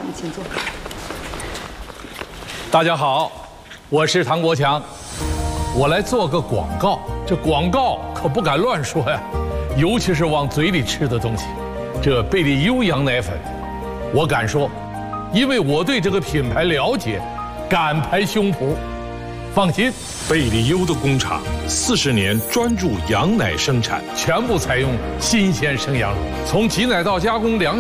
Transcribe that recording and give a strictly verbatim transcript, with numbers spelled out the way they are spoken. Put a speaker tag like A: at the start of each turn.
A: 你请坐。
B: 大家好，我是唐国强，我来做个广告。这广告可不敢乱说呀，尤其是往嘴里吃的东西。这贝利优羊奶粉，我敢说，因为我对这个品牌了解，敢拍胸脯。放心，
C: 贝利优的工厂四十年专注羊奶生产，
B: 全部采用新鲜生羊乳，从挤奶到加工两